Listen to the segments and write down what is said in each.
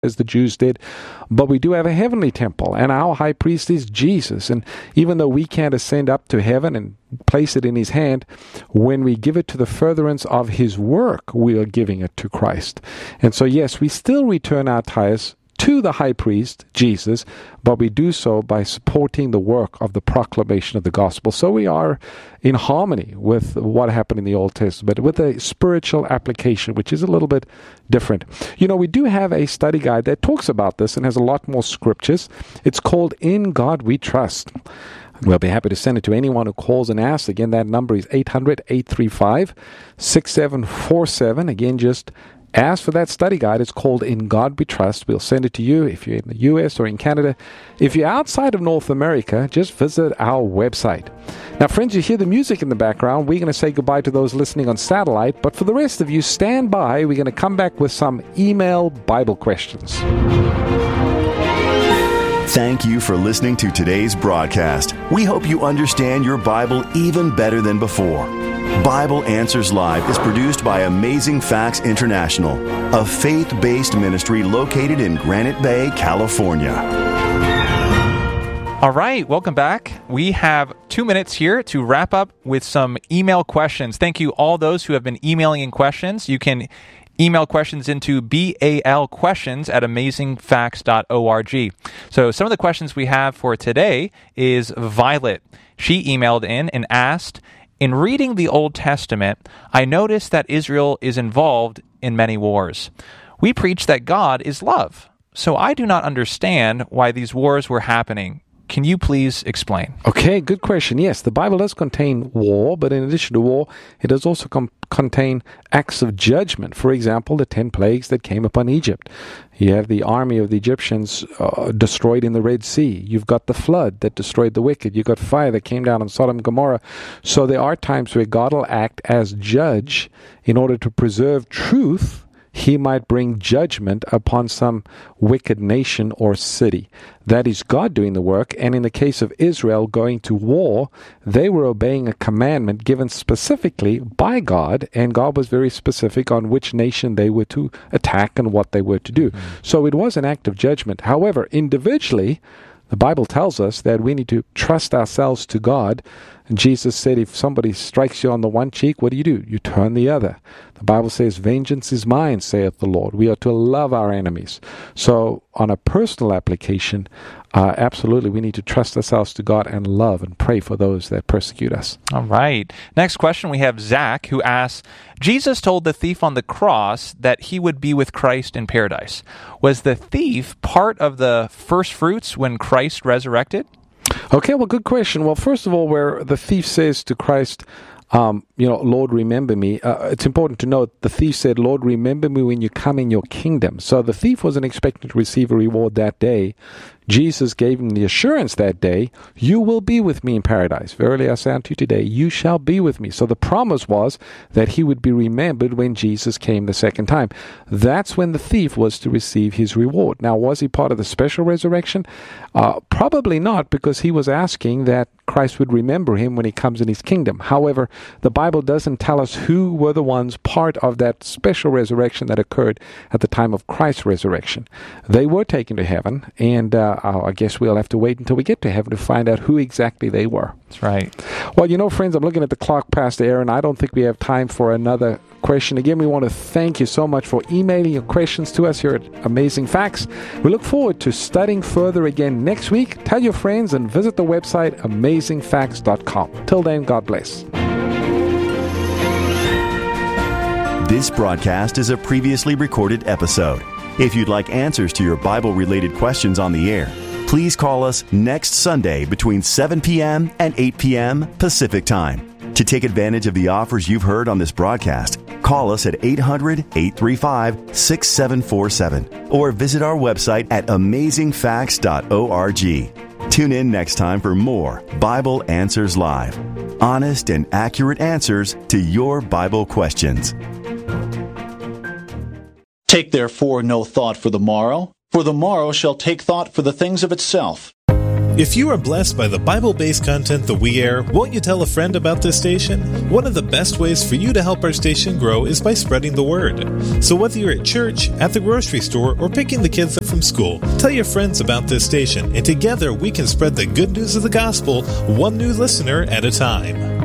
as the Jews did, but we do have a heavenly temple, and our high priest is Jesus. And even though we can't ascend up to heaven and place it in his hand, when we give it to the furtherance of his work, we are giving it to Christ. And so, yes, we still return our tithes to the high priest, Jesus, but we do so by supporting the work of the proclamation of the gospel. So we are in harmony with what happened in the Old Testament, with a spiritual application, which is a little bit different. You know, we do have a study guide that talks about this and has a lot more scriptures. It's called In God We Trust. We'll be happy to send it to anyone who calls and asks. Again, that number is 800-835-6747. Again, just ask for that study guide. It's called In God We Trust. We'll send it to you if you're in the U.S. or in Canada. If you're outside of North America, just visit our website. Now, friends, you hear the music in the background. We're going to say goodbye to those listening on satellite. But for the rest of you, stand by. We're going to come back with some email Bible questions. Thank you for listening to today's broadcast. We hope you understand your Bible even better than before. Bible Answers Live is produced by Amazing Facts International, a faith-based ministry located in Granite Bay, California. All right, welcome back. We have 2 minutes here to wrap up with some email questions. Thank you all those who have been emailing in questions. You can email questions into balquestions@amazingfacts.org. So some of the questions we have for today is Violet. She emailed in and asked, in reading the Old Testament, I noticed that Israel is involved in many wars. We preach that God is love, so I do not understand why these wars were happening. Can you please explain? Okay, good question. Yes, the Bible does contain war, but in addition to war, it does also contain acts of judgment. For example, the 10 plagues that came upon Egypt. You have the army of the Egyptians destroyed in the Red Sea. You've got the flood that destroyed the wicked. You've got fire that came down on Sodom and Gomorrah. So there are times where God will act as judge in order to preserve truth. He might bring judgment upon some wicked nation or city. That is God doing the work. And in the case of Israel going to war, they were obeying a commandment given specifically by God, and God was very specific on which nation they were to attack and what they were to do. So it was an act of judgment. However, individually, the Bible tells us that we need to trust ourselves to God. And Jesus said, if somebody strikes you on the one cheek, what do? You turn the other. The Bible says, vengeance is mine, saith the Lord. We are to love our enemies. So on a personal application, absolutely, we need to trust ourselves to God and love and pray for those that persecute us. All right. Next question, we have Zach, who asks, Jesus told the thief on the cross that he would be with Christ in paradise. Was the thief part of the first fruits when Christ resurrected? Okay, well, good question. Well, first of all, where the thief says to Christ, Lord, remember me. It's important to note the thief said, Lord, remember me when you come in your kingdom. So the thief wasn't expecting to receive a reward that day. Jesus gave him the assurance that day, you will be with me in paradise. Verily I say unto you today, you shall be with me. So the promise was that he would be remembered when Jesus came the second time. That's when the thief was to receive his reward. Now, was he part of the special resurrection? Probably not, because he was asking that Christ would remember him when he comes in his kingdom. However, the Bible doesn't tell us who were the ones part of that special resurrection that occurred at the time of Christ's resurrection. They were taken to heaven, and I guess we'll have to wait until we get to heaven to find out who exactly they were. That's right. Well, friends, I'm looking at the clock, Pastor Aaron. I don't think we have time for another question. Again, we want to thank you so much for emailing your questions to us here at Amazing Facts. We look forward to studying further again next week. Tell your friends and visit the website amazingfacts.com. Till then, God bless. This broadcast is a previously recorded episode. If you'd like answers to your Bible-related questions on the air, please call us next Sunday between 7 p.m. and 8 p.m. Pacific Time. To take advantage of the offers you've heard on this broadcast, call us at 800-835-6747 or visit our website at amazingfacts.org. Tune in next time for more Bible Answers Live. Honest and accurate answers to your Bible questions. Take therefore no thought for the morrow shall take thought for the things of itself. If you are blessed by the Bible-based content that we air, won't you tell a friend about this station? One of the best ways for you to help our station grow is by spreading the word. So whether you're at church, at the grocery store, or picking the kids up from school, tell your friends about this station, and together we can spread the good news of the gospel one new listener at a time.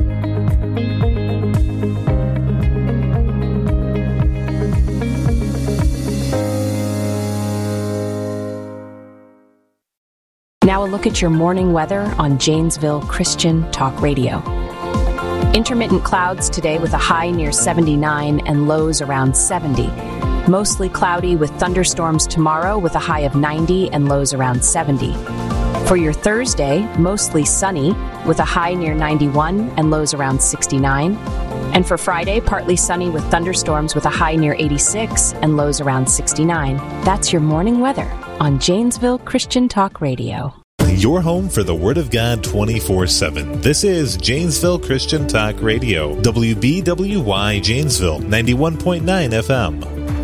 Now a look at your morning weather on Janesville Christian Talk Radio. Intermittent clouds today with a high near 79 and lows around 70. Mostly cloudy with thunderstorms tomorrow with a high of 90 and lows around 70. For your Thursday, mostly sunny with a high near 91 and lows around 69. And for Friday, partly sunny with thunderstorms with a high near 86 and lows around 69. That's your morning weather on Janesville Christian Talk Radio. Your home for the Word of God 24/7. This is Janesville Christian Talk Radio. WBWY Janesville, 91.9 FM.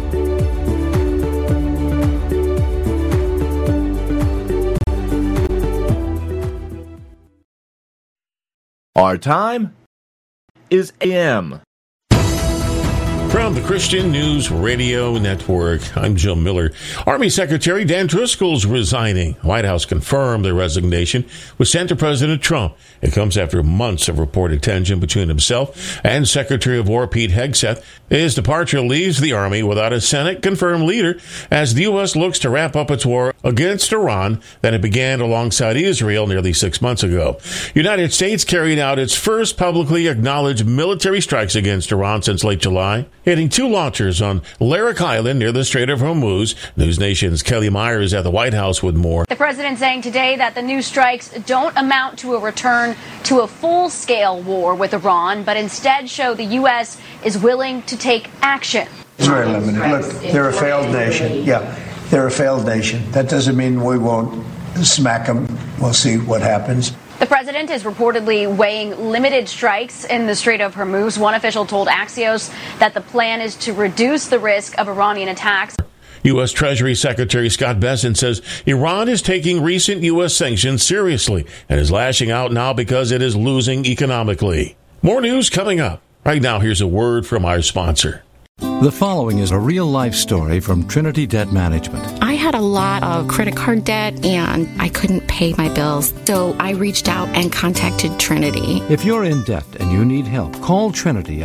Our time is AM. From the Christian News Radio Network, I'm Joe Miller. Army Secretary Dan Driscoll's resigning. White House confirmed the resignation was sent to President Trump. It comes after months of reported tension between himself and Secretary of War Pete Hegseth. His departure leaves the Army without a Senate-confirmed leader as the U.S. looks to wrap up its war against Iran that it began alongside Israel nearly 6 months ago. United States carried out its first publicly acknowledged military strikes against Iran since late July, hitting 2 launchers on Larak Island near the Strait of Hormuz. News Nation's Kelly Myers at the White House with more. The president saying today that the new strikes don't amount to a return to a full-scale war with Iran, but instead show the U.S. is willing to take action. It's very limited. Look, they're a failed nation. Yeah, they're a failed nation. That doesn't mean we won't smack them. We'll see what happens. The president is reportedly weighing limited strikes in the Strait of Hormuz. One official told Axios that the plan is to reduce the risk of Iranian attacks. U.S. Treasury Secretary Scott Bessent says Iran is taking recent U.S. sanctions seriously and is lashing out now because it is losing economically. More news coming up. Right now, here's a word from our sponsor. The following is a real-life story from Trinity Debt Management. I had a lot of credit card debt, and I couldn't pay my bills, so I reached out and contacted Trinity. If you're in debt and you need help, call Trinity at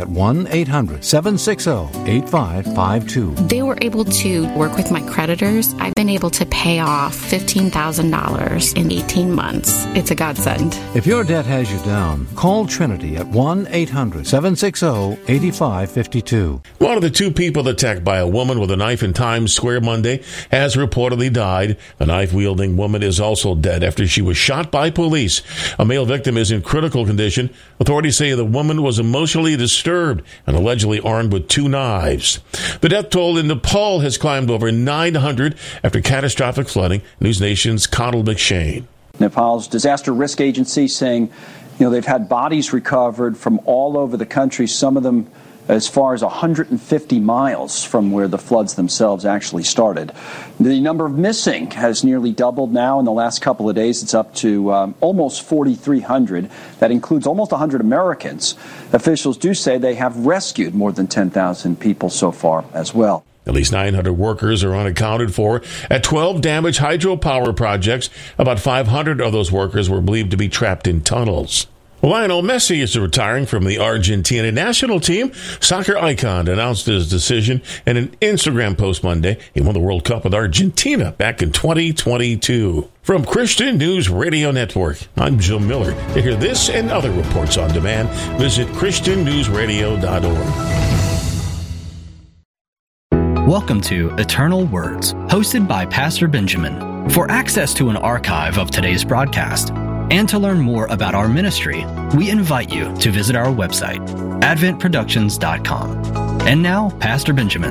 1-800-760-8552. They were able to work with my creditors. I've been able to pay off $15,000 in 18 months. It's a godsend. If your debt has you down, call Trinity at 1-800-760-8552. One of the 2 people attacked by a woman with a knife in Times Square Monday has reportedly died. A knife-wielding woman is also dead after she was shot by police. A male victim is in critical condition. Authorities say the woman was emotionally disturbed and allegedly armed with 2 knives. The death toll in Nepal has climbed over 900 after catastrophic flooding. News Nation's Connell McShane. Nepal's disaster risk agency saying, they've had bodies recovered from all over the country, some of them as far as 150 miles from where the floods themselves actually started. The number of missing has nearly doubled now in the last couple of days. It's up to almost 4,300. That includes almost 100 Americans. Officials do say they have rescued more than 10,000 people so far as well. At least 900 workers are unaccounted for at 12 damaged hydropower projects. About 500 of those workers were believed to be trapped in tunnels. Lionel Messi is retiring from the Argentina national team. Soccer icon announced his decision in an Instagram post Monday. He won the World Cup with Argentina back in 2022. From Christian News Radio Network, I'm Joe Miller. To hear this and other reports on demand, visit ChristianNewsRadio.org. Welcome to Eternal Words, hosted by Pastor Benjamin. For access to an archive of today's broadcast, and to learn more about our ministry, we invite you to visit our website, adventproductions.com. And now, Pastor Benjamin.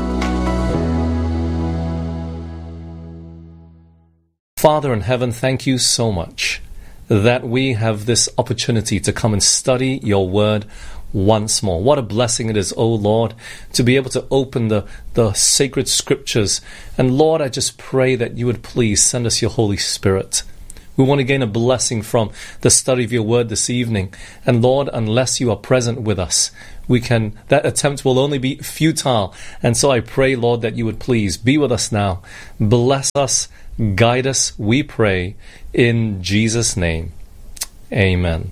Father in heaven, thank you so much that we have this opportunity to come and study your word once more. What a blessing it is, O Lord, to be able to open the sacred scriptures. And Lord, I just pray that you would please send us your Holy Spirit. We want to gain a blessing from the study of your word this evening. And Lord, unless you are present with us, that attempt will only be futile. And so I pray, Lord, that you would please be with us now. Bless us, guide us, we pray, in Jesus' name. Amen.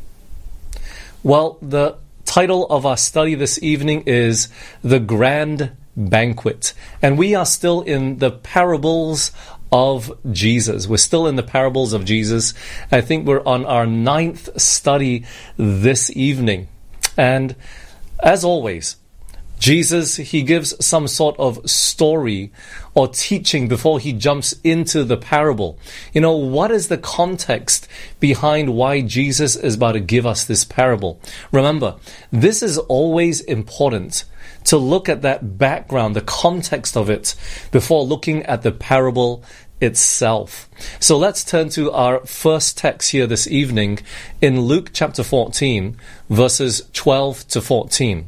Well, the title of our study this evening is The Grand Banquet. And we are still in the parables of Jesus. We're still in the parables of Jesus. I think we're on our 9th study this evening. And as always, Jesus, he gives some sort of story or teaching before he jumps into the parable. You know, what is the context behind why Jesus is about to give us this parable? Remember, this is always important to look at that background, the context of it, before looking at the parable itself. So let's turn to our first text here this evening in Luke chapter 14, verses 12 to 14.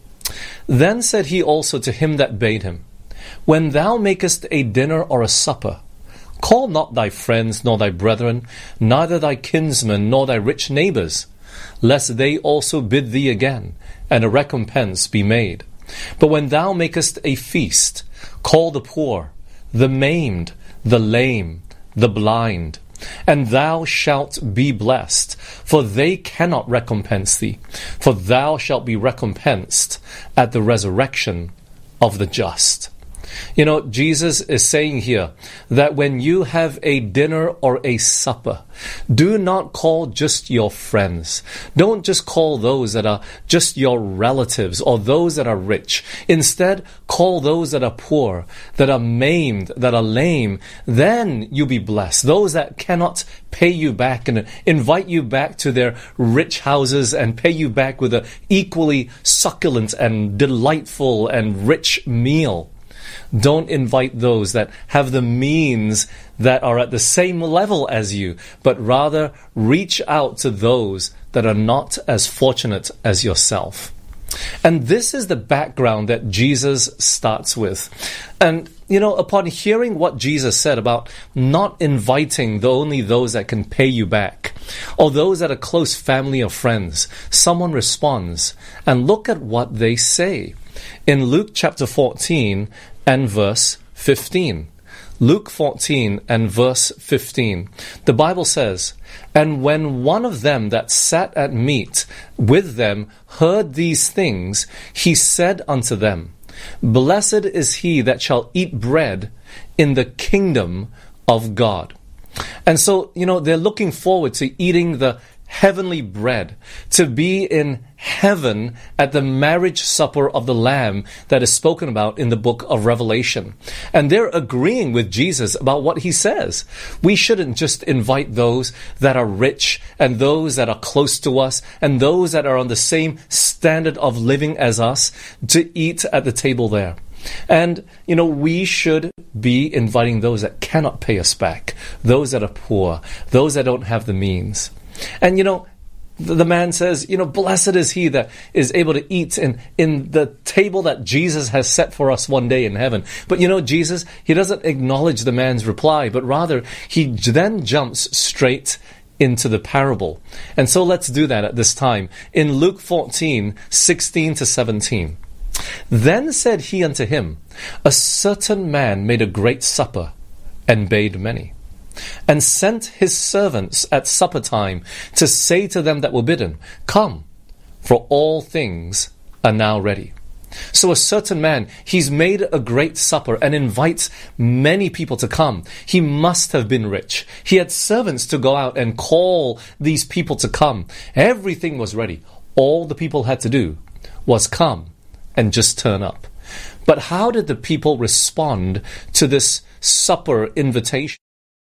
Then said he also to him that bade him, When thou makest a dinner or a supper, call not thy friends, nor thy brethren, neither thy kinsmen, nor thy rich neighbors, lest they also bid thee again, and a recompense be made. But when thou makest a feast, call the poor, the maimed, the lame, the blind, and thou shalt be blessed, for they cannot recompense thee, for thou shalt be recompensed at the resurrection of the just. You know, Jesus is saying here that when you have a dinner or a supper, do not call just your friends. Don't just call those that are just your relatives or those that are rich. Instead, call those that are poor, that are maimed, that are lame. Then you'll be blessed. Those that cannot pay you back and invite you back to their rich houses and pay you back with an equally succulent and delightful and rich meal. Don't invite those that have the means that are at the same level as you, but rather reach out to those that are not as fortunate as yourself. And this is the background that Jesus starts with. And, you know, upon hearing what Jesus said about not inviting only those that can pay you back, or those that are close family or friends, someone responds, and look at what they say. In Luke chapter 14 and verse 15. Luke 14 and verse 15. The Bible says, And when one of them that sat at meat with them heard these things, he said unto them, Blessed is he that shall eat bread in the kingdom of God. And so, you know, they're looking forward to eating the heavenly bread, to be in heaven at the marriage supper of the Lamb that is spoken about in the book of Revelation. And they're agreeing with Jesus about what he says. We shouldn't just invite those that are rich and those that are close to us and those that are on the same standard of living as us to eat at the table there. And, you know, we should be inviting those that cannot pay us back, those that are poor, those that don't have the means. And, you know, the man says, you know, blessed is he that is able to eat in the table that Jesus has set for us one day in heaven. But, you know, Jesus, he doesn't acknowledge the man's reply, but rather he then jumps straight into the parable. And so let's do that at this time. In Luke 14, 16 to 17. Then said he unto him, A certain man made a great supper, and bade many, and sent his servants at supper time to say to them that were bidden, Come, for all things are now ready. So a certain man, he's made a great supper and invites many people to come. He must have been rich. He had servants to go out and call these people to come. Everything was ready. All the people had to do was come and just turn up. But how did the people respond to this supper invitation?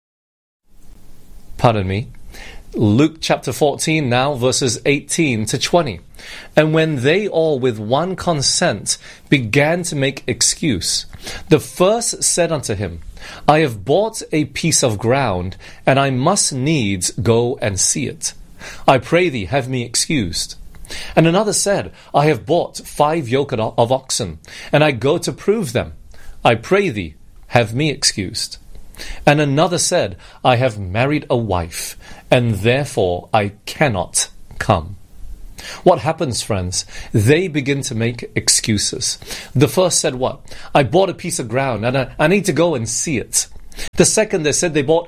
Pardon me. Luke chapter 14 now, verses 18 to 20. And when they all with one consent began to make excuse, the first said unto him, I have bought a piece of ground, and I must needs go and see it. I pray thee, have me excused. And another said, I have bought 5 yoke of oxen, and I go to prove them. I pray thee, have me excused. And another said, I have married a wife, and therefore I cannot come. What happens, friends? They begin to make excuses. The first said what? I bought a piece of ground and I need to go and see it. The second, they said they bought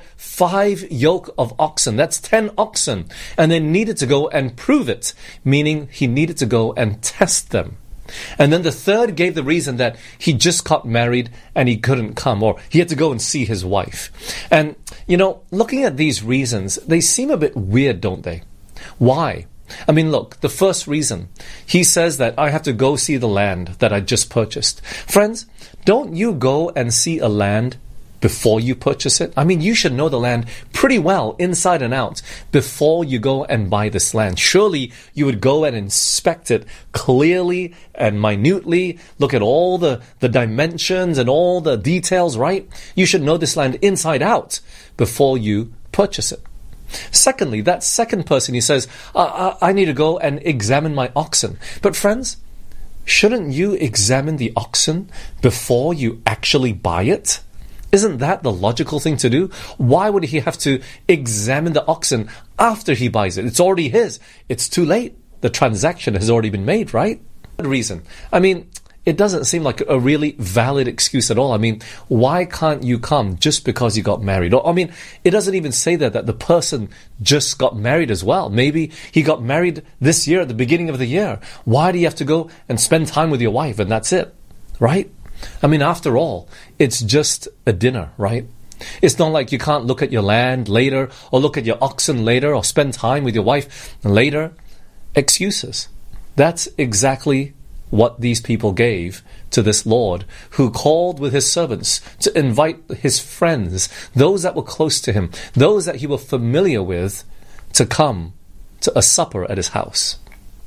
5 yoke of oxen. That's 10 oxen. And they needed to go and prove it, meaning he needed to go and test them. And then the third gave the reason that he just got married and he couldn't come, or he had to go and see his wife. And, looking at these reasons, they seem a bit weird, don't they? Why? I mean, look, the first reason, he says that I have to go see the land that I just purchased. Friends, don't you go and see a land before you purchase it? I mean, you should know the land pretty well, inside and out, before you go and buy this land. Surely you would go and inspect it clearly and minutely, look at all the dimensions and all the details, right? You should know this land inside out before you purchase it. Secondly, that second person, he says, I need to go and examine my oxen. But friends, shouldn't you examine the oxen before you actually buy it? Isn't that the logical thing to do? Why would he have to examine the oxen after he buys it? It's already his. It's too late. The transaction has already been made, right? What reason? I mean, it doesn't seem like a really valid excuse at all. I mean, why can't you come just because you got married? Or, I mean, it doesn't even say that the person just got married as well. Maybe he got married this year at the beginning of the year. Why do you have to go and spend time with your wife and that's it, right? I mean, after all, it's just a dinner, right? It's not like you can't look at your land later, or look at your oxen later, or spend time with your wife later. Excuses. That's exactly what these people gave to this Lord, who called with his servants to invite his friends, those that were close to him, those that he was familiar with, to come to a supper at his house.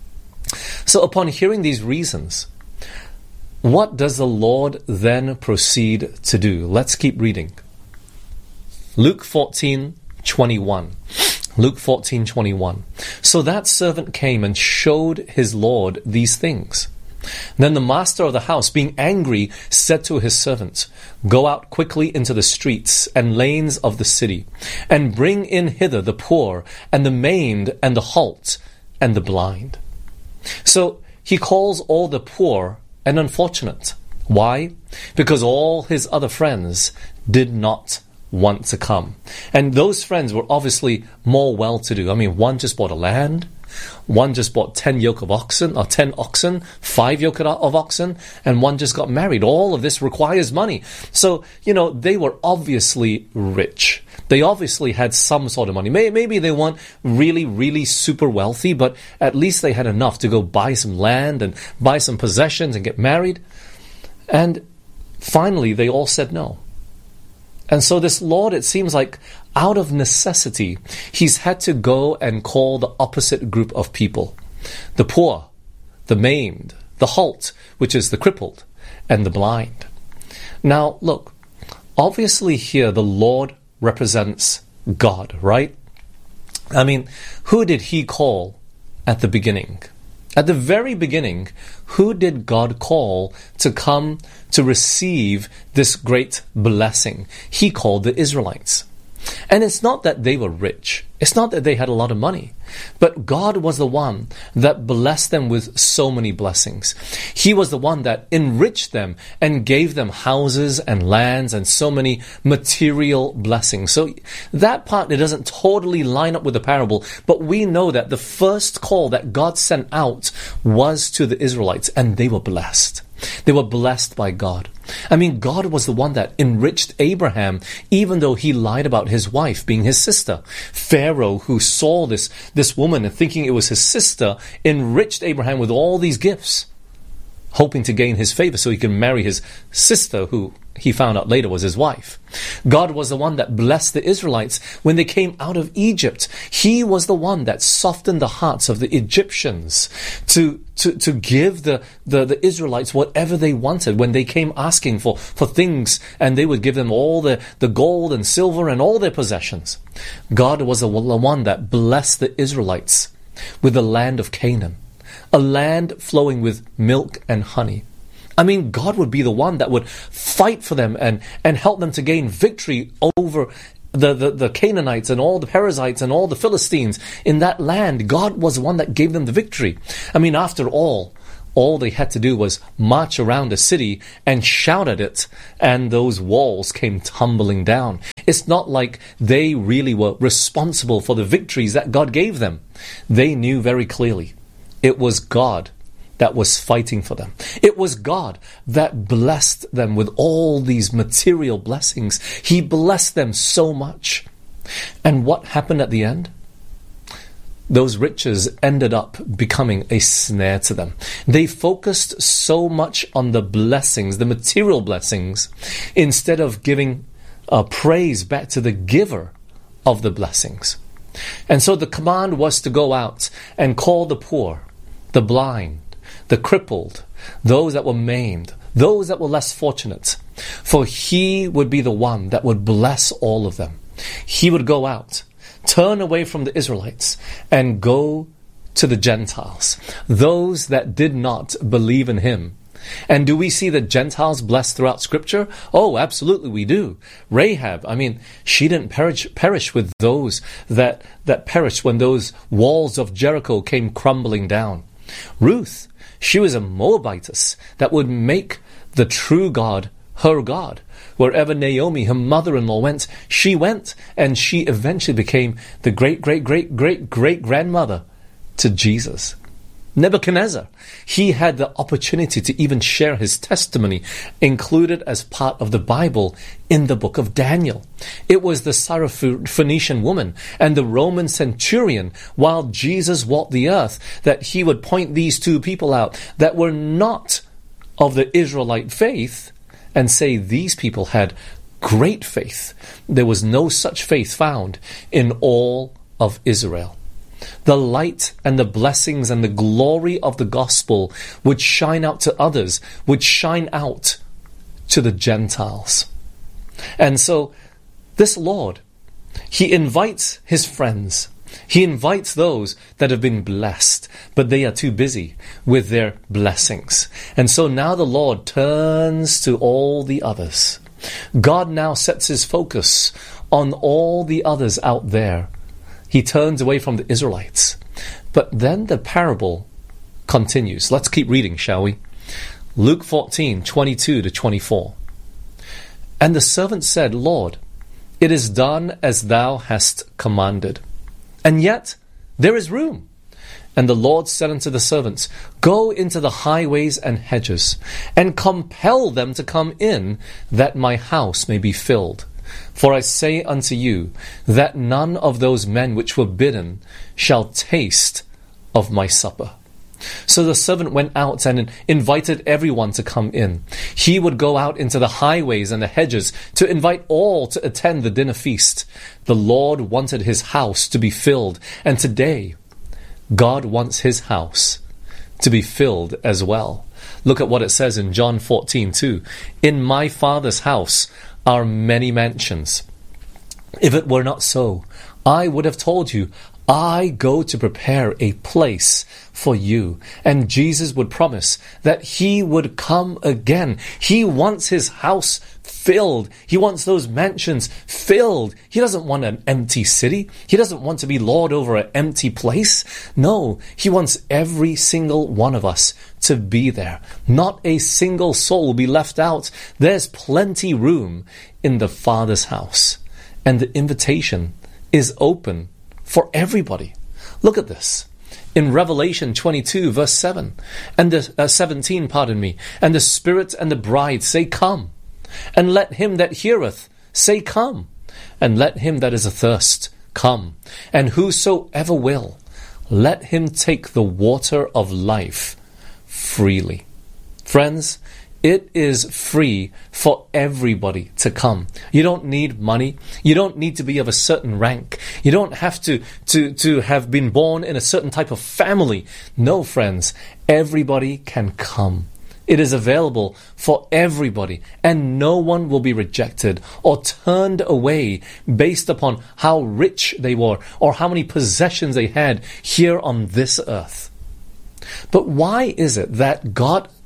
So upon hearing these reasons, what does the Lord then proceed to do? Let's keep reading. Luke 14:21. Luke 14:21. So that servant came and showed his Lord these things. Then the master of the house, being angry, said to his servants, Go out quickly into the streets and lanes of the city, and bring in hither the poor, and the maimed, and the halt, and the blind. So he calls all the poor and unfortunate. Why? Because all his other friends did not want to come. And those friends were obviously more well-to-do. I mean, one just bought a land, one just bought 10 yoke of oxen, or 10 oxen, 5 yoke of oxen, and one just got married. All of this requires money. So, they were obviously rich. They obviously had some sort of money. Maybe they weren't really, really super wealthy, but at least they had enough to go buy some land and buy some possessions and get married. And finally, they all said no. And so this Lord, it seems like out of necessity, he's had to go and call the opposite group of people. The poor, the maimed, the halt, which is the crippled, and the blind. Now, look, obviously here the Lord represents God, right? I mean, who did he call at the beginning? At the very beginning, who did God call to come to receive this great blessing? He called the Israelites. And it's not that they were rich. It's not that they had a lot of money. But God was the one that blessed them with so many blessings. He was the one that enriched them and gave them houses and lands and so many material blessings. So that part, it doesn't totally line up with the parable. But we know that the first call that God sent out was to the Israelites, and they were blessed. They were blessed by God. I mean, God was the one that enriched Abraham, even though he lied about his wife being his sister. Pharaoh, who saw this woman and thinking it was his sister, enriched Abraham with all these gifts, hoping to gain his favor so he can marry his sister, who he found out later was his wife. God was the one that blessed the Israelites when they came out of Egypt. He was the one that softened the hearts of the Egyptians to give the Israelites whatever they wanted when they came asking for things, and they would give them all the gold and silver and all their possessions. God was the one that blessed the Israelites with the land of Canaan, a land flowing with milk and honey, I mean, God would be the one that would fight for them and help them to gain victory over the Canaanites and all the Perizzites and all the Philistines in that land. God was the one that gave them the victory. I mean, after all they had to do was march around the city and shout at it, and those walls came tumbling down. It's not like they really were responsible for the victories that God gave them. They knew very clearly it was God that was fighting for them. It was God that blessed them with all these material blessings. He blessed them so much. And what happened at the end? Those riches ended up becoming a snare to them. They focused so much on the blessings, the material blessings, instead of giving praise back to the giver of the blessings. And so the command was to go out and call the poor, the blind, the crippled, those that were maimed, those that were less fortunate. For he would be the one that would bless all of them. He would go out, turn away from the Israelites, and go to the Gentiles, those that did not believe in him. And do we see the Gentiles blessed throughout Scripture? Oh, absolutely we do. Rahab, I mean, she didn't perish with those that perished when those walls of Jericho came crumbling down. Ruth, she was a Moabitess that would make the true God her God. Wherever Naomi, her mother-in-law, went, she went, and she eventually became the great-great-great-great-great-grandmother to Jesus. Nebuchadnezzar, he had the opportunity to even share his testimony, included as part of the Bible in the book of Daniel. It was the Syrophoenician woman and the Roman centurion, while Jesus walked the earth, that he would point these two people out that were not of the Israelite faith, and say these people had great faith. There was no such faith found in all of Israel. The light and the blessings and the glory of the gospel would shine out to others, would shine out to the Gentiles. And so this Lord, he invites his friends. He invites those that have been blessed, but they are too busy with their blessings. And so now the Lord turns to all the others. God now sets his focus on all the others out there. He turns away from the Israelites. But then the parable continues. Let's keep reading, shall we? Luke 14, 22 to 24. And the servant said, Lord, it is done as thou hast commanded. And yet there is room. And the Lord said unto the servants, Go into the highways and hedges, and compel them to come in, that my house may be filled. For I say unto you, that none of those men which were bidden shall taste of my supper. So the servant went out and invited everyone to come in. He would go out into the highways and the hedges to invite all to attend the dinner feast. The Lord wanted his house to be filled, and today God wants his house to be filled as well. Look at what it says in John 14:2. In my Father's house are many mansions. If it were not so, I would have told you, I go to prepare a place for you. And Jesus would promise that he would come again. He wants his house filled. He wants those mansions filled. He doesn't want an empty city. He doesn't want to be Lord over an empty place. No, he wants every single one of us to be there. Not a single soul will be left out. There's plenty room in the Father's house. And the invitation is open for everybody. Look at this. In Revelation 22 verse 7 and the 17, and the Spirit and the bride say, Come. And let him that heareth say, Come. And let him that is athirst come. And whosoever will, let him take the water of life freely. Friends, it is free for everybody to come. You don't need money. You don't need to be of a certain rank. You don't have to have been born in a certain type of family. No, friends, everybody can come. It is available for everybody, and no one will be rejected or turned away based upon how rich they were or how many possessions they had here on this earth. But why is it that God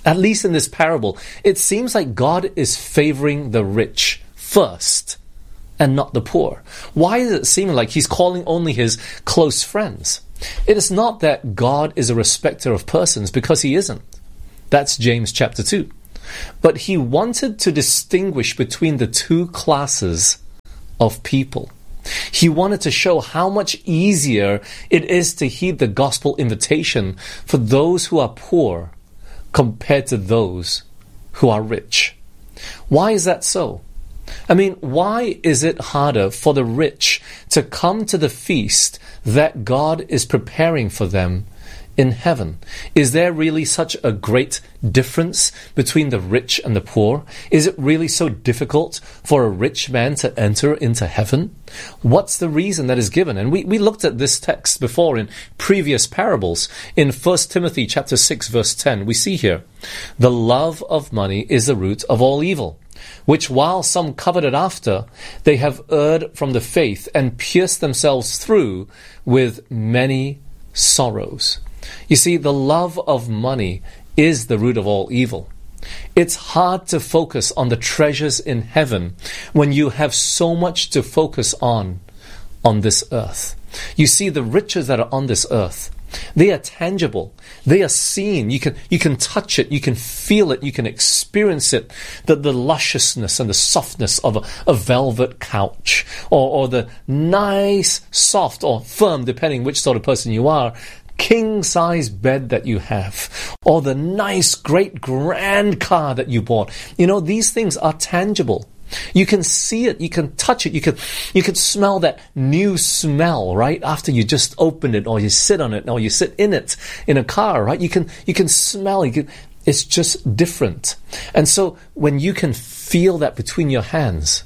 At least in this parable, it seems like God is favoring the rich first and not the poor. Why does it seem like he's calling only his close friends? It is not that God is a respecter of persons, because he isn't. That's James chapter 2. But he wanted to distinguish between the two classes of people. He wanted to show how much easier it is to heed the gospel invitation for those who are poor compared to those who are rich. Why is that so? I mean, why is it harder for the rich to come to the feast that God is preparing for them in heaven? Is there really such a great difference between the rich and the poor? Is it really so difficult for a rich man to enter into heaven? What's the reason that is given? And we looked at this text before in previous parables. In 1 Timothy chapter 6 verse 10, we see here, "The love of money is the root of all evil, which while some coveted after, they have erred from the faith and pierced themselves through with many sorrows." You see, the love of money is the root of all evil. It's hard to focus on the treasures in heaven when you have so much to focus on this earth. You see, the riches that are on this earth, they are tangible. They are seen. You can touch it. You can feel it. You can experience it. The lusciousness and the softness of a velvet couch, or the nice, soft, or firm, depending which sort of person you are, king-size bed that you have, or the nice, great, grand car that you bought. You know, these things are tangible. You can see it, you can touch it, you can smell that new smell, right? After you just opened it, or you sit on it, or you sit in it in a car, right? You can smell it. It's just different. And so when you can feel that between your hands,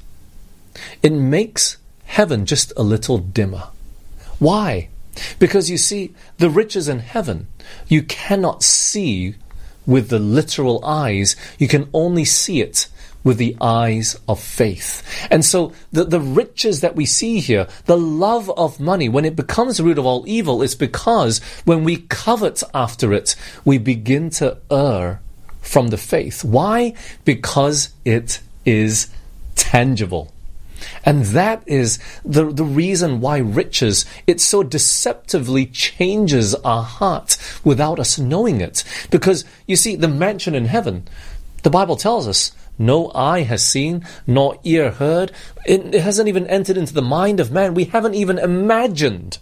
it makes heaven just a little dimmer. Why? Because you see, the riches in heaven, you cannot see with the literal eyes. You can only see it with the eyes of faith. And so the riches that we see here, the love of money, when it becomes the root of all evil, is because when we covet after it, we begin to err from the faith. Why? Because it is tangible. And that is the reason why riches, it so deceptively changes our heart without us knowing it. Because, you see, the mansion in heaven, the Bible tells us, no eye has seen, nor ear heard. It hasn't even entered into the mind of man. We haven't even imagined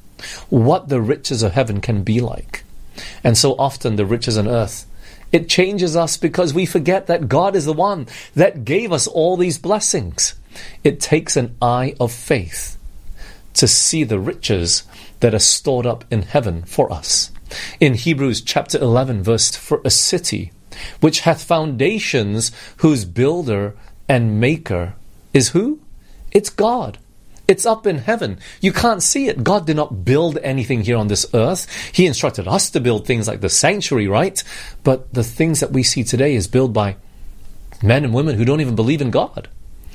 what the riches of heaven can be like. And so often the riches on earth, it changes us because we forget that God is the one that gave us all these blessings. It takes an eye of faith to see the riches that are stored up in heaven for us. In Hebrews chapter 11 verse, "For a city which hath foundations, whose builder and maker is" who? It's God. It's up in heaven. You can't see it. God did not build anything here on this earth. He instructed us to build things like the sanctuary, right? But the things that we see today is built by men and women who don't even believe in God.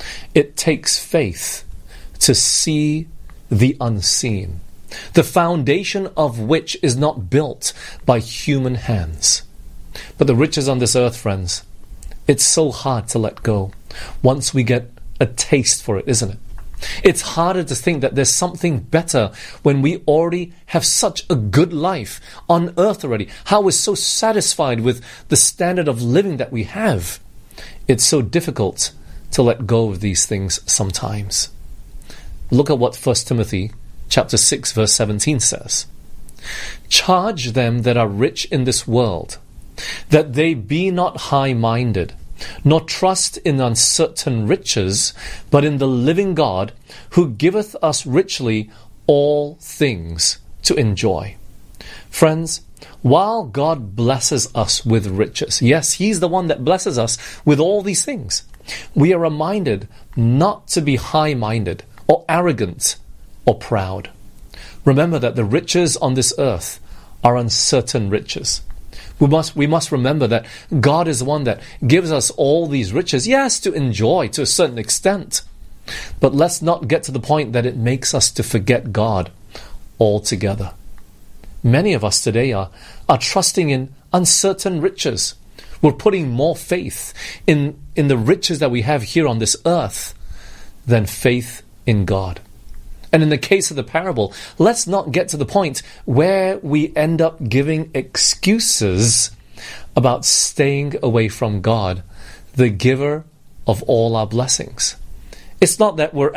It takes faith to see the unseen, the foundation of which is not built by human hands. But the riches on this earth, friends, it's so hard to let go once we get a taste for it, isn't it? It's harder to think that there's something better when we already have such a good life on earth already. How we're so satisfied with the standard of living that we have. It's so difficult to let go of these things sometimes. Look at what 1 Timothy chapter 6 verse 17 says. "Charge them that are rich in this world, that they be not high-minded, nor trust in uncertain riches, but in the living God, who giveth us richly all things to enjoy." Friends, while God blesses us with riches, yes, He's the one that blesses us with all these things, we are reminded not to be high-minded or arrogant or proud. Remember that the riches on this earth are uncertain riches. We must remember that God is the one that gives us all these riches, yes, to enjoy to a certain extent. But let's not get to the point that it makes us to forget God altogether. Many of us today are trusting in uncertain riches. We're putting more faith in the riches that we have here on this earth than faith in God. And in the case of the parable, let's not get to the point where we end up giving excuses about staying away from God, the giver of all our blessings. It's not that we're